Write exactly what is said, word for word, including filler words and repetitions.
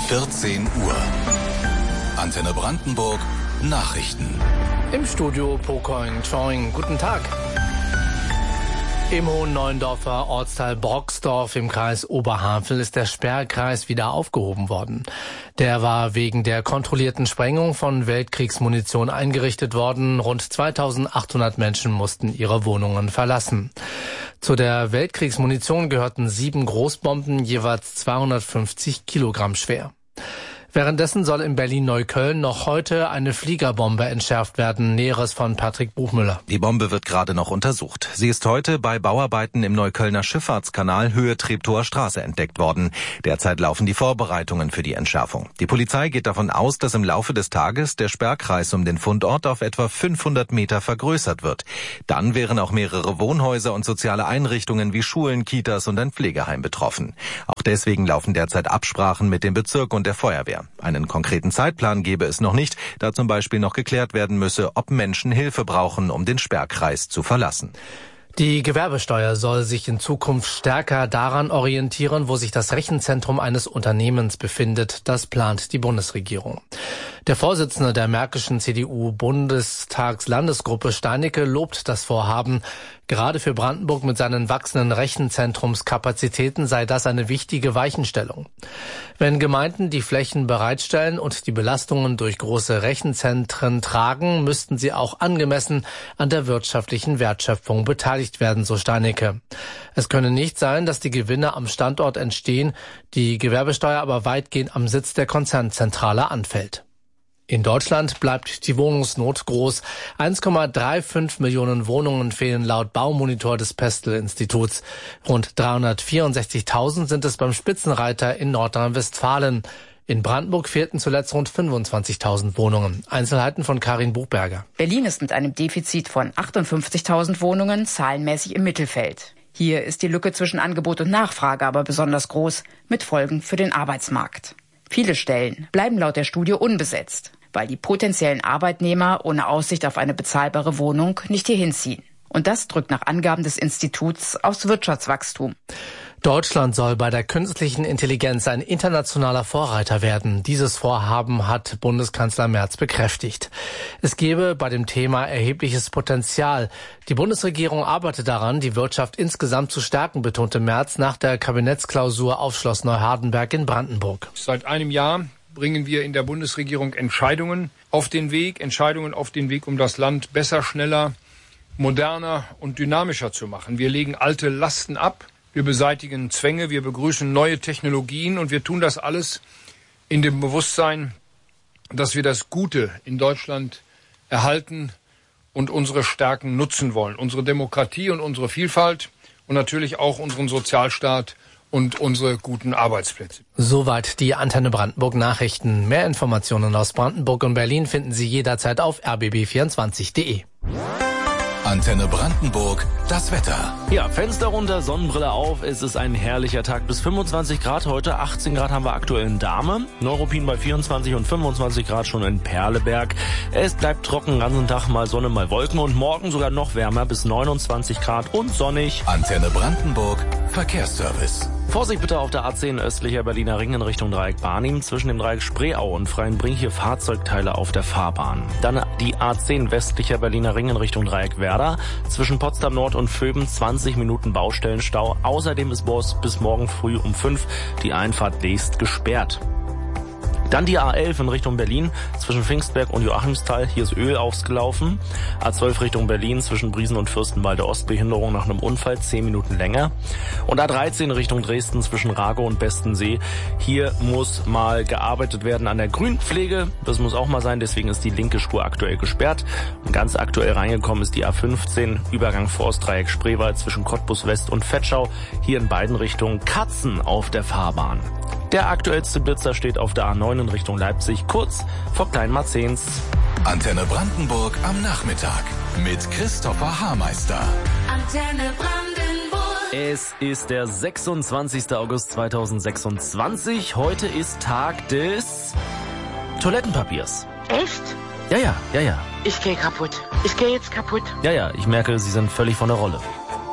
vierzehn Uhr. Antenne Brandenburg Nachrichten. Im Studio Pocoin Choing. Guten Tag. Im Hohen Neuendorfer Ortsteil Brocksdorf im Kreis Oberhavel ist der Sperrkreis wieder aufgehoben worden. Der war wegen der kontrollierten Sprengung von Weltkriegsmunition eingerichtet worden. Rund zweitausendachthundert Menschen mussten ihre Wohnungen verlassen. Zu der Weltkriegsmunition gehörten sieben Großbomben, jeweils zweihundertfünfzig Kilogramm schwer. Währenddessen soll in Berlin-Neukölln noch heute eine Fliegerbombe entschärft werden. Näheres von Patrick Buchmüller. Die Bombe wird gerade noch untersucht. Sie ist heute bei Bauarbeiten im Neuköllner Schifffahrtskanal Höhe Treptower Straße entdeckt worden. Derzeit laufen die Vorbereitungen für die Entschärfung. Die Polizei geht davon aus, dass im Laufe des Tages der Sperrkreis um den Fundort auf etwa fünfhundert Meter vergrößert wird. Dann wären auch mehrere Wohnhäuser und soziale Einrichtungen wie Schulen, Kitas und ein Pflegeheim betroffen. Auch deswegen laufen derzeit Absprachen mit dem Bezirk und der Feuerwehr. Einen konkreten Zeitplan gebe es noch nicht, da zum Beispiel noch geklärt werden müsse, ob Menschen Hilfe brauchen, um den Sperrkreis zu verlassen. Die Gewerbesteuer soll sich in Zukunft stärker daran orientieren, wo sich das Rechenzentrum eines Unternehmens befindet. Das plant die Bundesregierung. Der Vorsitzende der märkischen C D U-Bundestagslandesgruppe Steinecke lobt das Vorhaben. Gerade für Brandenburg mit seinen wachsenden Rechenzentrumskapazitäten sei das eine wichtige Weichenstellung. Wenn Gemeinden die Flächen bereitstellen und die Belastungen durch große Rechenzentren tragen, müssten sie auch angemessen an der wirtschaftlichen Wertschöpfung beteiligt werden, so Steinecke. Es könne nicht sein, dass die Gewinne am Standort entstehen, die Gewerbesteuer aber weitgehend am Sitz der Konzernzentrale anfällt. In Deutschland bleibt die Wohnungsnot groß. eins Komma fünfunddreißig Millionen Wohnungen fehlen laut Baumonitor des Pestel-Instituts. Rund dreihundertvierundsechzigtausend sind es beim Spitzenreiter in Nordrhein-Westfalen. In Brandenburg fehlten zuletzt rund fünfundzwanzigtausend Wohnungen. Einzelheiten von Karin Buchberger. Berlin ist mit einem Defizit von achtundfünfzigtausend Wohnungen zahlenmäßig im Mittelfeld. Hier ist die Lücke zwischen Angebot und Nachfrage aber besonders groß, mit Folgen für den Arbeitsmarkt. Viele Stellen bleiben laut der Studie unbesetzt, weil die potenziellen Arbeitnehmer ohne Aussicht auf eine bezahlbare Wohnung nicht hierhin ziehen. Und das drückt nach Angaben des Instituts aufs Wirtschaftswachstum. Deutschland soll bei der künstlichen Intelligenz ein internationaler Vorreiter werden. Dieses Vorhaben hat Bundeskanzler Merz bekräftigt. Es gebe bei dem Thema erhebliches Potenzial. Die Bundesregierung arbeitet daran, die Wirtschaft insgesamt zu stärken, betonte Merz nach der Kabinettsklausur auf Schloss Neuhardenberg in Brandenburg. Seit einem Jahr bringen wir in der Bundesregierung Entscheidungen auf den Weg, Entscheidungen auf den Weg, um das Land besser, schneller, moderner und dynamischer zu machen. Wir legen alte Lasten ab. Wir beseitigen Zwänge, wir begrüßen neue Technologien und wir tun das alles in dem Bewusstsein, dass wir das Gute in Deutschland erhalten und unsere Stärken nutzen wollen. Unsere Demokratie und unsere Vielfalt und natürlich auch unseren Sozialstaat und unsere guten Arbeitsplätze. Soweit die Antenne Brandenburg Nachrichten. Mehr Informationen aus Brandenburg und Berlin finden Sie jederzeit auf r b b vierundzwanzig punkt de. Antenne Brandenburg, das Wetter. Ja, Fenster runter, Sonnenbrille auf. Es ist ein herrlicher Tag bis fünfundzwanzig Grad heute. achtzehn Grad haben wir aktuell in Dahme. Neuruppin bei vierundzwanzig und fünfundzwanzig Grad schon in Perleberg. Es bleibt trocken, den ganzen Tag mal Sonne, mal Wolken und morgen sogar noch wärmer bis neunundzwanzig Grad und sonnig. Antenne Brandenburg, Verkehrsservice. Vorsicht bitte auf der A zehn östlicher Berliner Ring in Richtung Dreieck Barnim. Zwischen dem Dreieck Spreeau und Freienbrink hier Fahrzeugteile auf der Fahrbahn. Dann die A zehn westlicher Berliner Ring in Richtung Dreieck Werder. Zwischen Potsdam Nord und Vöben zwanzig Minuten Baustellenstau. Außerdem ist bis morgen früh um fünf die Einfahrt Leest gesperrt. Dann die A elf in Richtung Berlin zwischen Pfingstberg und Joachimsthal. Hier ist Öl ausgelaufen. A zwölf Richtung Berlin zwischen Briesen und Fürstenwalde Ost. Behinderung nach einem Unfall zehn Minuten länger. Und A dreizehn Richtung Dresden zwischen Rago und Bestensee. Hier muss mal gearbeitet werden an der Grünpflege. Das muss auch mal sein. Deswegen ist die linke Spur aktuell gesperrt. Und ganz aktuell reingekommen ist die A fünfzehn Übergang Forstdreieck Spreewald zwischen Cottbus West und Vetschau. Hier in beiden Richtungen Katzen auf der Fahrbahn. Der aktuellste Blitzer steht auf der A neun in Richtung Leipzig, kurz vor Kleinmarzens. Antenne Brandenburg am Nachmittag mit Christopher Haarmeister. Antenne Brandenburg. Es ist der sechsundzwanzigster August zweitausendsechsundzwanzig. Heute ist Tag des Toilettenpapiers. Echt? Ja, ja, ja, ja. Ich gehe kaputt. Ich gehe jetzt kaputt. Ja, ja, ich merke, Sie sind völlig von der Rolle.